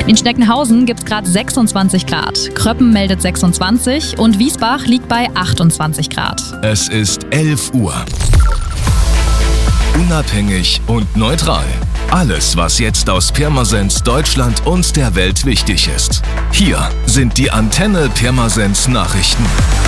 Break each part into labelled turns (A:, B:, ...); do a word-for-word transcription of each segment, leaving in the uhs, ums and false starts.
A: In Schneckenhausen gibt es gerade sechsundzwanzig Grad. Kröppen meldet sechsundzwanzig und Wiesbach liegt bei achtundzwanzig Grad.
B: Es ist elf Uhr. Unabhängig und neutral. Alles, was jetzt aus Pirmasens, Deutschland und der Welt wichtig ist. Hier sind die Antenne Pirmasens Nachrichten.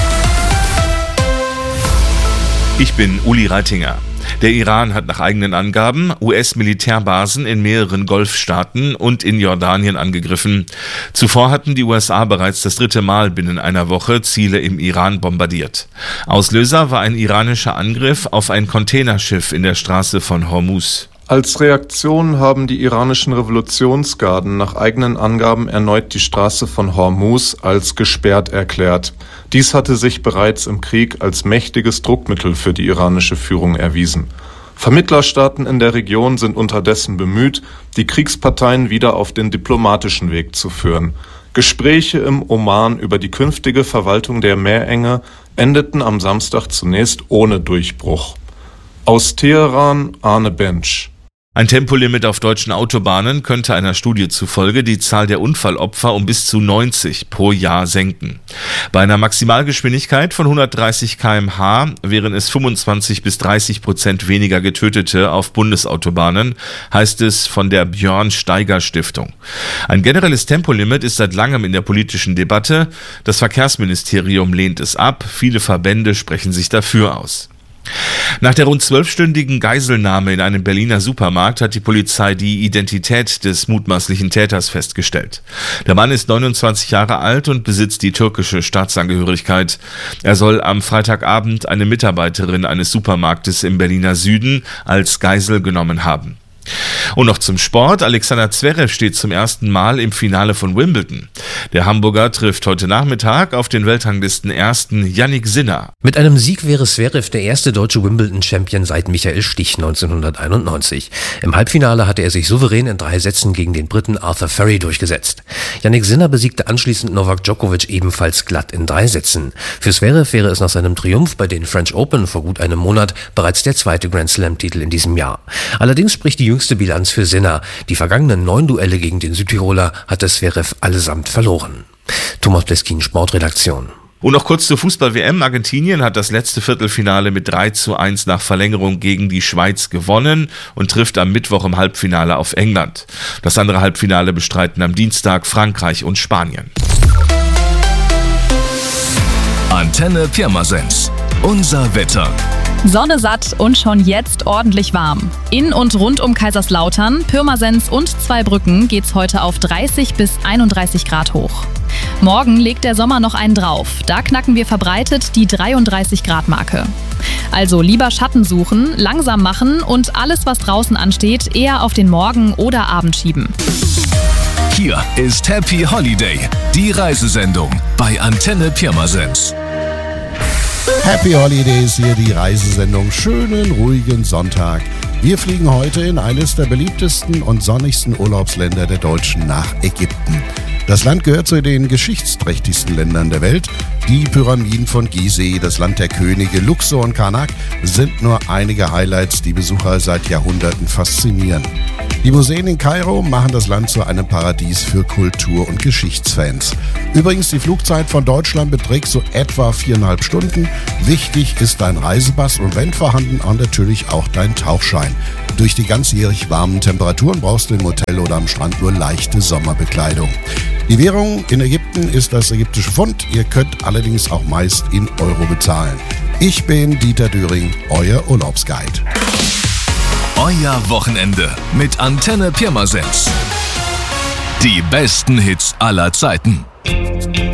C: Ich bin Uli Reitinger. Der Iran hat nach eigenen Angaben U S-Militärbasen in mehreren Golfstaaten und in Jordanien angegriffen. Zuvor hatten die U S A bereits das dritte Mal binnen einer Woche Ziele im Iran bombardiert. Auslöser war ein iranischer Angriff auf ein Containerschiff in der Straße von Hormuz.
D: Als Reaktion haben die iranischen Revolutionsgarden nach eigenen Angaben erneut die Straße von Hormuz als gesperrt erklärt. Dies hatte sich bereits im Krieg als mächtiges Druckmittel für die iranische Führung erwiesen. Vermittlerstaaten in der Region sind unterdessen bemüht, die Kriegsparteien wieder auf den diplomatischen Weg zu führen. Gespräche im Oman über die künftige Verwaltung der Meerenge endeten am Samstag zunächst ohne Durchbruch. Aus Teheran, Arne Bensch.
C: Ein Tempolimit auf deutschen Autobahnen könnte einer Studie zufolge die Zahl der Unfallopfer um bis zu neunzig pro Jahr senken. Bei einer Maximalgeschwindigkeit von hundertdreißig Kilometer pro Stunde wären es fünfundzwanzig bis dreißig Prozent weniger Getötete auf Bundesautobahnen, heißt es von der Björn Steiger Stiftung. Ein generelles Tempolimit ist seit langem in der politischen Debatte. Das Verkehrsministerium lehnt es ab. Viele Verbände sprechen sich dafür aus. Nach der rund zwölfstündigen Geiselnahme in einem Berliner Supermarkt hat die Polizei die Identität des mutmaßlichen Täters festgestellt. Der Mann ist neunundzwanzig Jahre alt und besitzt die türkische Staatsangehörigkeit. Er soll am Freitagabend eine Mitarbeiterin eines Supermarktes im Berliner Süden als Geisel genommen haben. Und noch zum Sport. Alexander Zverev steht zum ersten Mal im Finale von Wimbledon. Der Hamburger trifft heute Nachmittag auf den Weltranglisten-Ersten Jannik Sinner.
E: Mit einem Sieg wäre Zverev der erste deutsche Wimbledon-Champion seit Michael Stich neunzehnhunderteinundneunzig. Im Halbfinale hatte er sich souverän in drei Sätzen gegen den Briten Arthur Furry durchgesetzt. Jannik Sinner besiegte anschließend Novak Djokovic ebenfalls glatt in drei Sätzen. Für Zverev wäre es nach seinem Triumph bei den French Open vor gut einem Monat bereits der zweite Grand-Slam-Titel in diesem Jahr. Allerdings spricht die jüngste Bilanz für Sinner. Die vergangenen neun Duelle gegen den Südtiroler hatte Zverev allesamt verloren. Thomas Pleskin, Sportredaktion.
C: Und noch kurz zur Fußball-W M. Argentinien hat das letzte Viertelfinale mit drei zu eins nach Verlängerung gegen die Schweiz gewonnen und trifft am Mittwoch im Halbfinale auf England. Das andere Halbfinale bestreiten am Dienstag Frankreich und Spanien.
B: Antenne Pirmasens. Unser Wetter.
A: Sonne satt und schon jetzt ordentlich warm. In und rund um Kaiserslautern, Pirmasens und Zweibrücken geht's heute auf dreißig bis einunddreißig Grad hoch. Morgen legt der Sommer noch einen drauf. Da knacken wir verbreitet die dreiunddreißig Grad Marke. Also lieber Schatten suchen, langsam machen und alles, was draußen ansteht, eher auf den Morgen oder Abend schieben.
B: Hier ist Happy Holiday, die Reisesendung bei Antenne Pirmasens.
F: Happy Holidays, hier die Reisesendung. Schönen, ruhigen Sonntag. Wir fliegen heute in eines der beliebtesten und sonnigsten Urlaubsländer der Deutschen, nach Ägypten. Das Land gehört zu den geschichtsträchtigsten Ländern der Welt. Die Pyramiden von Gizeh, das Land der Könige, Luxor und Karnak sind nur einige Highlights, die Besucher seit Jahrhunderten faszinieren. Die Museen in Kairo machen das Land zu einem Paradies für Kultur- und Geschichtsfans. Übrigens, die Flugzeit von Deutschland beträgt so etwa viereinhalb Stunden. Wichtig ist dein Reisepass und wenn vorhanden auch natürlich auch dein Tauchschein. Durch die ganzjährig warmen Temperaturen brauchst du im Hotel oder am Strand nur leichte Sommerbekleidung. Die Währung in Ägypten ist das ägyptische Pfund. Ihr könnt allerdings auch meist in Euro bezahlen. Ich bin Dieter Döring, euer Urlaubsguide.
B: Euer Wochenende mit Antenne Pirmasens. Die besten Hits aller Zeiten.